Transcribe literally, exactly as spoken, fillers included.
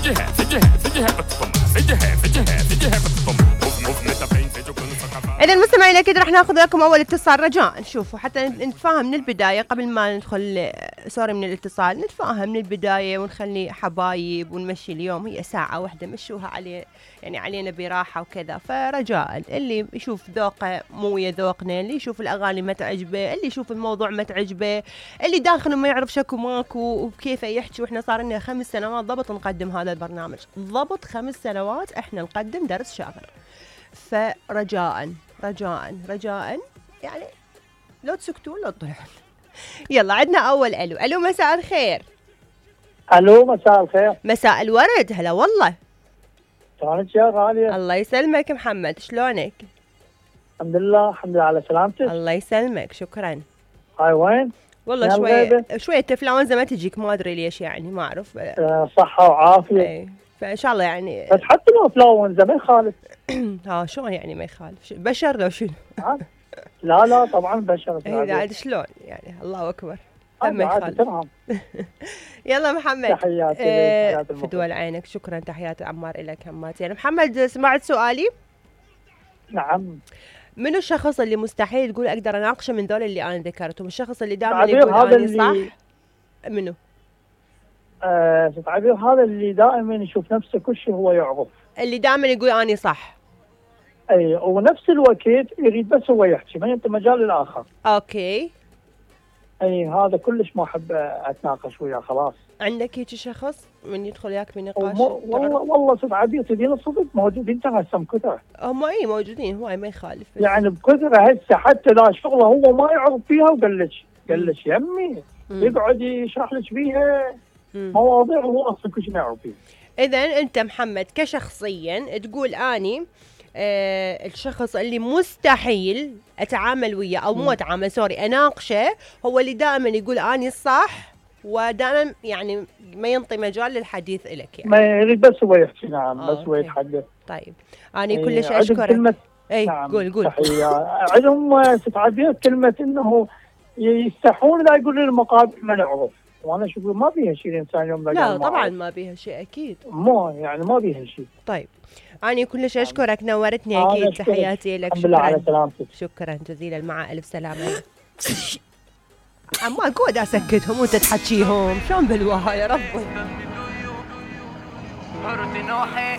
جهة في جهة في جهة بتطم في جهة في جهة في جهة بتطم إذا مستمعينا أكيد رح ناخذ لكم أول اتصال رجاء. شوفوا حتى نتفاهم من البداية قبل ما ندخل سوري من الاتصال، نتفاهم من البداية ونخلي حبايب ونمشي اليوم، هي ساعة واحدة مشوها عليه يعني علينا براحة وكذا. فرجاء اللي يشوف ذوقه مو ويا ذوقنا، اللي يشوف الأغاني ما تعجبه، اللي يشوف الموضوع ما تعجبه، اللي داخله ما يعرف شكو ماكو وكيف يحكي. وإحنا صار لنا خمس سنوات ضبط نقدم هذا البرنامج، ضبط خمس سنوات إحنا نقدم درس شاغر. فرجاء رجاء رجاء يعني لو تسكتون لو تطلعون. يلا عندنا أول ألو. ألو مساء الخير. ألو مساء الخير. مساء الورد. هلا والله. شلونك يا غالية؟ الله يسلمك محمد، شلونك؟ الحمد لله الحمد لله على سلامتك. الله يسلمك شكرا. هاي وين؟ والله شوية شوية تفلاونزة ما تجيك ما أدري ليش يعني ما أعرف. صحة وعافية. ايه فإن شاء الله يعني. بس حتى لو فلاونزة ما يخالف. ها شلون يعني ما يخالف؟ بشر لو شنو؟ لا لا طبعا بشر. ايه عاد شلون يعني الله أكبر. عاد تمام. يلا محمد. تحياتي اه في دول عينك. شكرا تحيات عمار لك همات. يعني محمد سمعت سؤالي؟ نعم. منو الشخص اللي مستحيل تقول اقدر اناقشه من ذول اللي انا ذكرتهم؟ الشخص اللي دائما يقول اني صح. منو؟ آه تعبير هذا اللي دائما يشوف نفسه كل شيء هو يعرف، اللي دائما يقول اني صح. اي ونفس الوقت يريد بس هو يحكي ما ينطي مجال للاخر. اوكي. اي هذا كلش ما احب اتناقش وياه. خلاص عندك هيك شخص من يدخل وياك بنقاش؟ والله والله صدق عبير تدين الصدق موجودين ترى هسه بكثره. هم اي موجودين هواي ما يخالف يعني بكثره هسه حتى لا شغله هو ما يعرف فيها وقال لك قال لك يمي يقعد يشرح لك فيها مواضيع هو اصلا كل شيء ما يعرف فيها. اذا انت محمد كشخصيا تقول اني آه الشخص اللي مستحيل اتعامل وياه او مو اتعامل سوري اناقشه هو اللي دائما يقول اني الصح ودائما يعني ما ينطي مجال للحديث لك يعني. ما يريد بس هو يحكي. نعم آه بس هو يتحدث. طيب انا إيه كلش اشكرك. اي نعم قول قول. عندهم تعبير كلمه انه يستحون لا يقولوا المقابل ما نعرف، وانا اشوف ما بيها شيء الانسان يوم لا طبعا ما بيها شيء اكيد. مو يعني ما بيها شيء. طيب أنا كلش أشكرك نورتني أكيد. تحياتي لك. الحمد لله على سلامتك. شكرا جزيلا مع ألف سلامة. عم أقعد أسكتهم وأنت تحكيهم شلون بالوها يا ربي.